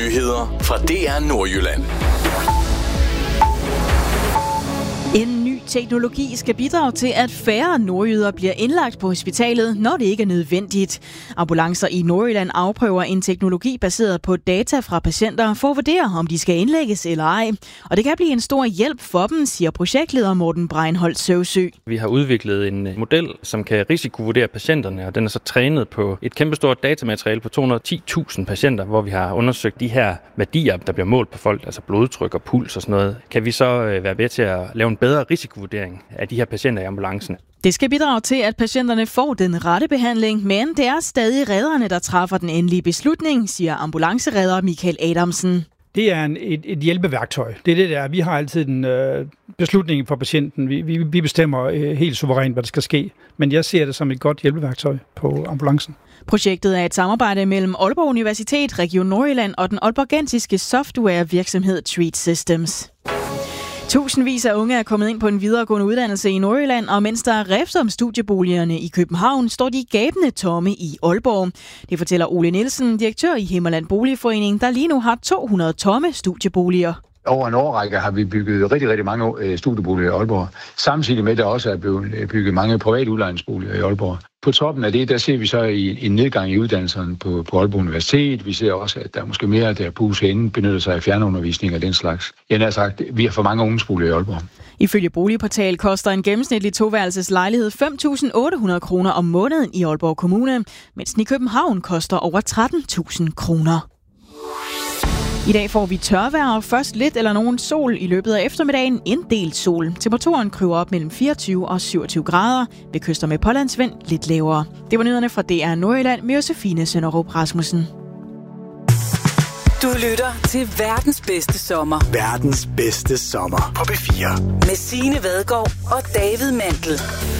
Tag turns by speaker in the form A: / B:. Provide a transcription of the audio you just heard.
A: nyheder fra DR Nordjylland.
B: En ny teknologi skal bidrage til, at færre nordjyder bliver indlagt på hospitalet, når det ikke er nødvendigt. Ambulancer i Nordjylland afprøver en teknologi baseret på data fra patienter for at vurdere, om de skal indlægges eller ej. Og det kan blive en stor hjælp for dem, siger projektleder Morten Breinholt Søvsø.
C: Vi har udviklet en model, som kan risikovurdere patienterne, og den er så trænet på et kæmpestort datamateriale på 210.000 patienter, hvor vi har undersøgt de her værdier, der bliver målt på folk, altså blodtryk og puls og sådan noget. Kan vi så være med til at lave en bedre risikovurdering af de her patienter i ambulancen?
B: Det skal bidrage til, at patienterne får den rette behandling, men det er stadig redderne, der træffer den endelige beslutning, siger ambulanceredder Michael Adamsen.
D: Det er et hjælpeværktøj. Det er det, der er. Vi har altid den beslutning for patienten. Vi bestemmer helt suverænt, hvad der skal ske. Men jeg ser det som et godt hjælpeværktøj på ambulancen.
B: Projektet er et samarbejde mellem Aalborg Universitet, Region Nordjylland og den aalborgensiske softwarevirksomhed Treat Systems. Tusindvis af unge er kommet ind på en videregående uddannelse i Nordjylland, og mens der er rift om studieboligerne i København, står de gabende tomme i Aalborg. Det fortæller Ole Nielsen, direktør i Himmerland Boligforening, der lige nu har 200 tomme studieboliger.
E: Over en årrække har vi bygget rigtig, rigtig mange studieboliger i Aalborg. Samtidig med, at der også er blevet bygget mange private udlejningsboliger i Aalborg. På toppen af det, der ser vi så en nedgang i uddannelserne på Aalborg Universitet. Vi ser også, at der er måske mere, der bus herinde benytter sig af fjernundervisning og den slags. Jeg har sagt, vi har for mange ungdomsboliger i Aalborg.
B: Ifølge Boligportal koster en gennemsnitlig toværelses lejlighed 5.800 kroner om måneden i Aalborg Kommune, mens den i København koster over 13.000 kroner. I dag får vi tørvejr og først lidt eller nogen sol i løbet af eftermiddagen. En del sol. Temperaturen kryber op mellem 24 og 27 grader. Ved kyster med pålandsvind lidt lavere. Det var nyhederne fra DR Nordjylland med Josefine Sønderup Rasmussen.
F: Du lytter til verdens bedste sommer.
A: Verdens bedste sommer på P4.
F: Med Signe Vadgaard og David Mandel.